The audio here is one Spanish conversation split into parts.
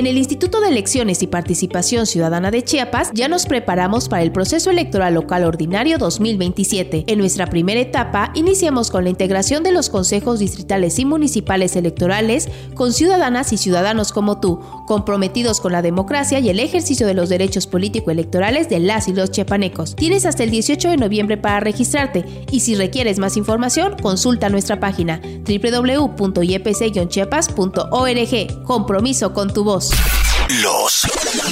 En el Instituto de Elecciones y Participación Ciudadana de Chiapas ya nos preparamos para el proceso electoral local ordinario 2027. En nuestra primera etapa iniciamos con la integración de los consejos distritales y municipales electorales con ciudadanas y ciudadanos como tú, comprometidos con la democracia y el ejercicio de los derechos político-electorales de las y los chiapanecos. Tienes hasta el 18 de noviembre para registrarte y si requieres más información, consulta nuestra página www.ypc-chiapas.org. Compromiso con tu voz. Los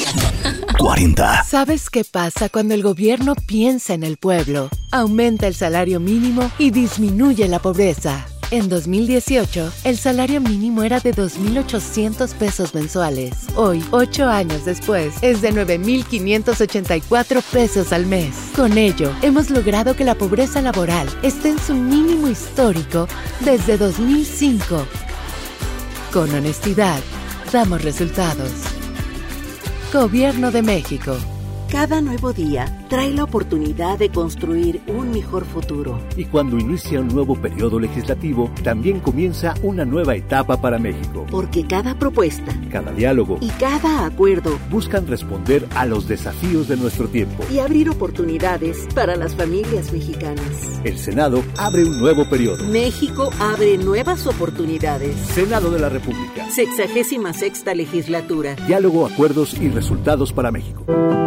40. ¿Sabes qué pasa cuando el gobierno piensa en el pueblo? Aumenta el salario mínimo y disminuye la pobreza. En 2018, el salario mínimo era de 2,800 pesos mensuales. Hoy, 8 años después, es de 9,584 pesos al mes. Con ello, hemos logrado que la pobreza laboral esté en su mínimo histórico desde 2005. Con honestidad, damos resultados. Gobierno de México. Cada nuevo día trae la oportunidad de construir un mejor futuro. Y cuando inicia un nuevo periodo legislativo, también comienza una nueva etapa para México. Porque cada propuesta, cada diálogo y cada acuerdo buscan responder a los desafíos de nuestro tiempo y abrir oportunidades para las familias mexicanas. El Senado abre un nuevo periodo. México abre nuevas oportunidades. Senado de la República. 66ª legislatura. Diálogo, acuerdos y resultados para México.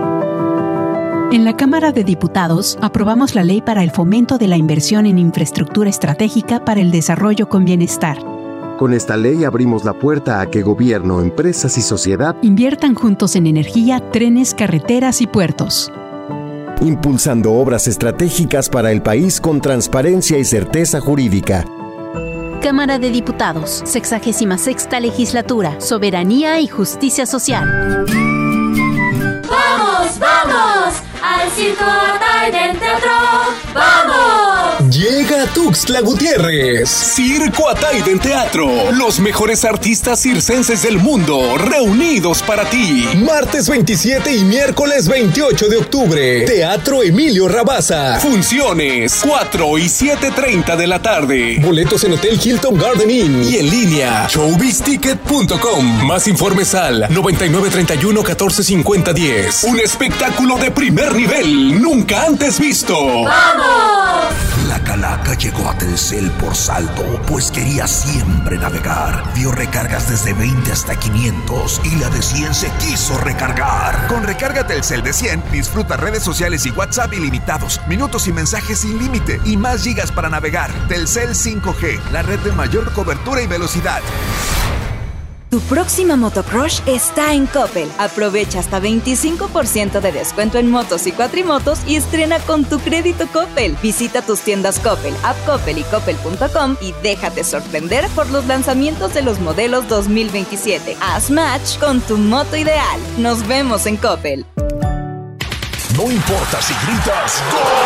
En la Cámara de Diputados aprobamos la Ley para el Fomento de la Inversión en Infraestructura Estratégica para el Desarrollo con Bienestar. Con esta ley abrimos la puerta a que gobierno, empresas y sociedad inviertan juntos en energía, trenes, carreteras y puertos. Impulsando obras estratégicas para el país con transparencia y certeza jurídica. Cámara de Diputados, 66ª Legislatura, Soberanía y Justicia Social. ¡Vamos, vamos! ¡Al Circo Ataide Teatro! ¡Vamos! Llega Tuxtla Gutiérrez. Circo Ataide Teatro. Los mejores artistas circenses del mundo reunidos para ti. Martes 27 y miércoles 28 de octubre. Teatro Emilio Rabasa. Funciones 4 y 7:30 de la tarde. Boletos en Hotel Hilton Garden Inn y en línea showbizticket.com. Más informes al 9931-1450-10. Un espectáculo de primer nivel nunca antes visto. ¡Vamos! La calaca llegó a Telcel por saldo, pues quería siempre navegar. Dio recargas desde 20 hasta 500 y la de 100 se quiso recargar. Con recarga Telcel de 100, disfruta redes sociales y WhatsApp ilimitados, minutos y mensajes sin límite y más gigas para navegar. Telcel 5G, la red de mayor cobertura y velocidad. Tu próxima motocrush está en Coppel. Aprovecha hasta 25% de descuento en motos y cuatrimotos y estrena con tu crédito Coppel. Visita tus tiendas Coppel, App Coppel y Coppel.com y déjate sorprender por los lanzamientos de los modelos 2027. Haz match con tu moto ideal. Nos vemos en Coppel. No importa si gritas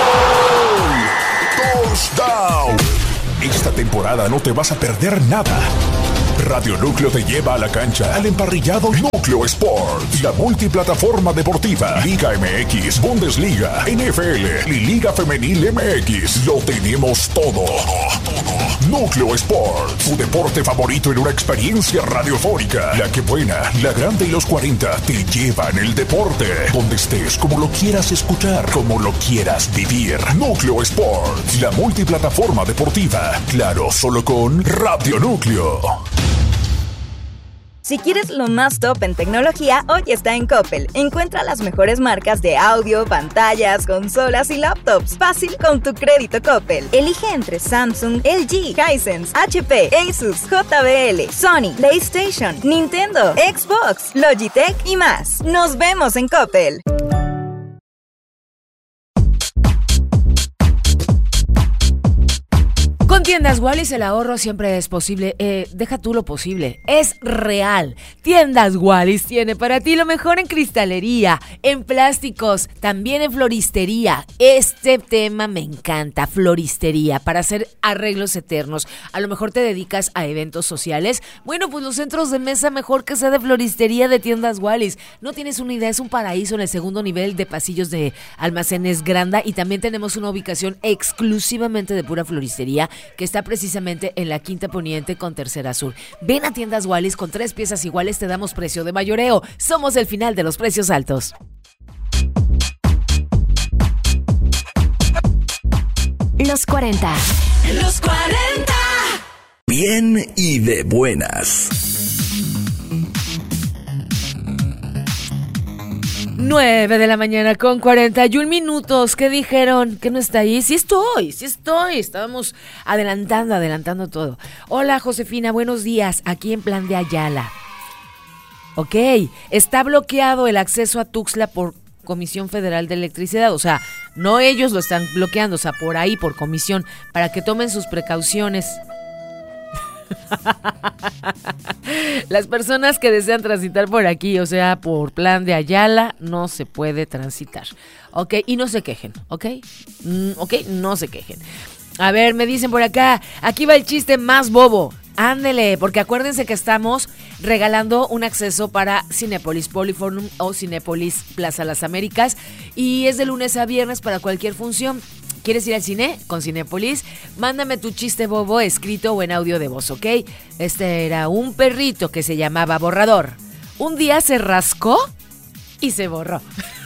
¡Gol! ¡Touchdown! Esta temporada no te vas a perder nada. Radio Núcleo te lleva a la cancha al emparrillado Núcleo Sports, la multiplataforma deportiva, Liga MX, Bundesliga, NFL y Liga Femenil MX. Lo tenemos todo. Núcleo Sports, tu deporte favorito en una experiencia radiofónica. La que buena, la grande y los 40 te llevan el deporte. Donde estés, como lo quieras escuchar, como lo quieras vivir. Núcleo Sports, la multiplataforma deportiva. Claro, solo con Radio Núcleo. Si quieres lo más top en tecnología, hoy está en Coppel. Encuentra las mejores marcas de audio, pantallas, consolas y laptops. Fácil con tu crédito Coppel. Elige entre Samsung, LG, Hisense, HP, Asus, JBL, Sony, PlayStation, Nintendo, Xbox, Logitech y más. Nos vemos en Coppel. Con Tiendas Wallis el ahorro siempre es posible. Deja tú lo posible, es real. Tiendas Wallis tiene para ti lo mejor en cristalería, en plásticos, también en floristería. Este tema me encanta, floristería, para hacer arreglos eternos. A lo mejor te dedicas a eventos sociales. Bueno, pues los centros de mesa mejor que sea de floristería de Tiendas Wallis. No tienes una idea, es un paraíso en el segundo nivel de pasillos de Almacenes Granda y también tenemos una ubicación exclusivamente de pura floristería que está precisamente en la Quinta Poniente con Tercera Sur. Ven a Tiendas Wallis, con 3 piezas iguales te damos precio de mayoreo. Somos el final de los precios altos. Los 40. Los 40. Bien y de buenas. 9 de la mañana con 41 minutos. ¿Qué dijeron? ¿Que no está ahí? Sí estoy. Estábamos adelantando todo. Hola, Josefina, buenos días. Aquí en Plan de Ayala. Ok, está bloqueado el acceso a Tuxtla por Comisión Federal de Electricidad. O sea, no ellos lo están bloqueando, o sea, por ahí, por comisión, para que tomen sus precauciones. Las personas que desean transitar por aquí, o sea, por Plan de Ayala, no se puede transitar. Ok, y no se quejen, ¿ok? Ok, no se quejen. A ver, me dicen por acá, aquí va el chiste más bobo. Ándele, porque acuérdense que estamos regalando un acceso para Cinépolis Poliforum o Cinépolis Plaza Las Américas y es de lunes a viernes para cualquier función. ¿Quieres ir al cine con Cinépolis? Mándame tu chiste bobo escrito o en audio de voz, ¿ok? Este era un perrito que se llamaba Borrador. Un día se rascó y se borró.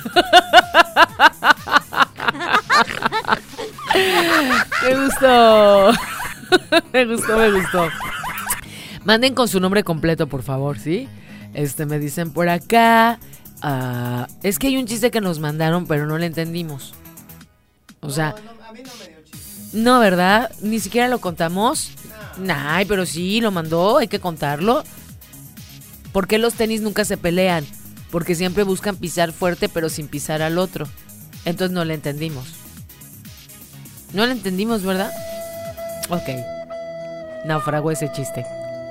Me gustó. Me gustó. Manden con su nombre completo, por favor, ¿sí? Me dicen por acá. Es que hay un chiste que nos mandaron, pero no le entendimos. O sea, a mí no me dio chiste. No, ¿verdad? Ni siquiera lo contamos. Ay, pero sí, lo mandó, hay que contarlo. ¿Por qué los tenis nunca se pelean? Porque siempre buscan pisar fuerte, pero sin pisar al otro. Entonces no le entendimos. No le entendimos, ¿verdad? Ok. Naufragó ese chiste.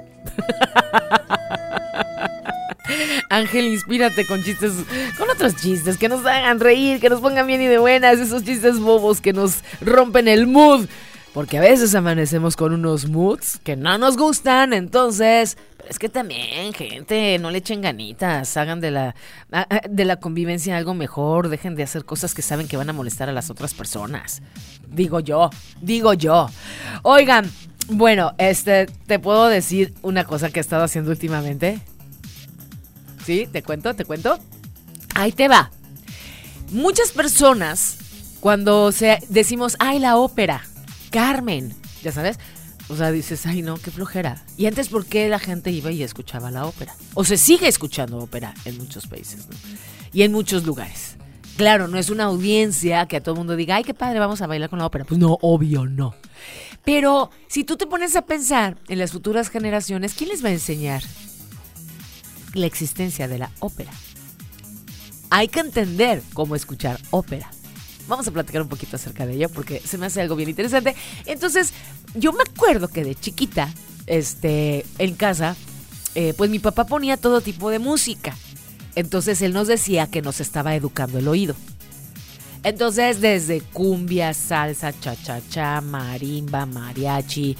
Ángel, inspírate con chistes, con otros chistes que nos hagan reír, que nos pongan bien y de buenas, esos chistes bobos que nos rompen el mood, porque a veces amanecemos con unos moods que no nos gustan, entonces, pero es que también, gente, no le echen ganitas, hagan de la convivencia algo mejor, dejen de hacer cosas que saben que van a molestar a las otras personas, digo yo. Oigan, bueno, te puedo decir una cosa que he estado haciendo últimamente. ¿Sí? ¿Te cuento? Ahí te va. Muchas personas, cuando decimos, ay, la ópera, Carmen, ya sabes, o sea, dices, ay, no, qué flojera. Y antes, ¿por qué la gente iba y escuchaba la ópera? O se sigue escuchando ópera en muchos países, ¿no? Y en muchos lugares. Claro, no es una audiencia que a todo el mundo diga, ay, qué padre, vamos a bailar con la ópera. Pues no, obvio no. Pero si tú te pones a pensar en las futuras generaciones, ¿quién les va a enseñar la existencia de la ópera? Hay que entender cómo escuchar ópera. Vamos a platicar un poquito acerca de ello porque se me hace algo bien interesante. Entonces, yo me acuerdo que de chiquita, en casa, pues mi papá ponía todo tipo de música. Entonces, él nos decía que nos estaba educando el oído. Entonces, desde cumbia, salsa, cha-cha-cha, marimba, mariachi,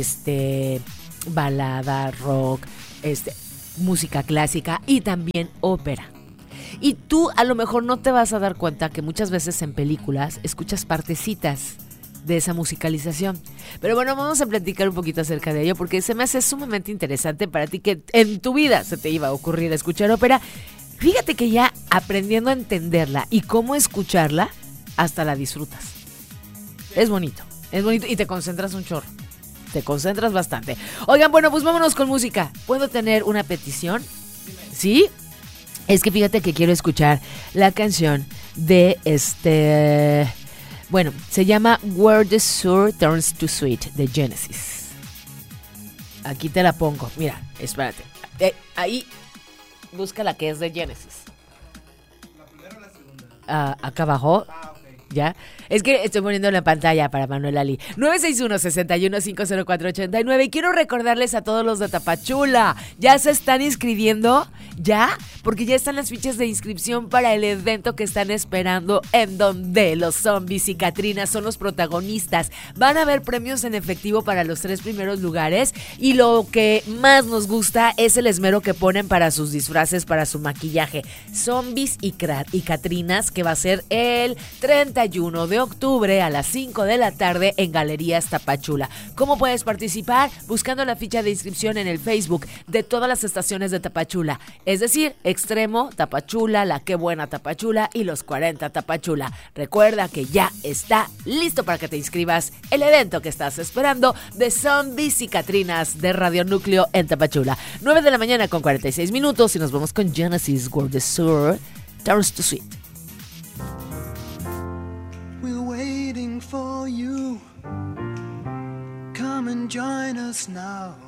balada, rock, música clásica y también ópera. Y tú a lo mejor no te vas a dar cuenta que muchas veces en películas escuchas partecitas de esa musicalización. Pero bueno, vamos a platicar un poquito acerca de ello porque se me hace sumamente interesante para ti que en tu vida se te iba a ocurrir escuchar ópera. Fíjate que ya aprendiendo a entenderla y cómo escucharla, hasta la disfrutas. Es bonito y te concentras un chorro. Te concentras bastante. Oigan, bueno, pues vámonos con música. ¿Puedo tener una petición? ¿Sí? Es que fíjate que quiero escuchar la canción de bueno, se llama Where the Sour Turns to Sweet de Genesis. Aquí te la pongo. Mira, espérate. Ahí busca la que es de Genesis. ¿La primera o la segunda? Acá abajo. ¿Ya? Es que estoy poniendo en la pantalla para Manuel Ali. 961-61-50489. Y quiero recordarles a todos los de Tapachula, ya se están inscribiendo, ¿ya? Porque ya están las fichas de inscripción para el evento que están esperando, en donde los zombies y Catrinas son los protagonistas. Van a haber premios en efectivo para los 3 primeros lugares. Y lo que más nos gusta es el esmero que ponen para sus disfraces, para su maquillaje. Zombies y Catrinas, que va a ser el 30 31 de octubre a las 5 de la tarde en Galerías Tapachula. ¿Cómo puedes participar? Buscando la ficha de inscripción en el Facebook de todas las estaciones de Tapachula, es decir, Extremo, Tapachula, La Qué Buena Tapachula y Los 40 Tapachula. Recuerda que ya está listo para que te inscribas el evento que estás esperando de Zombies y Catrinas de Radio Núcleo en Tapachula. 9 de la mañana con 46 minutos y nos vamos con Genesis World the Sur, Turns to Sweet. We're waiting for you. Come and join us now.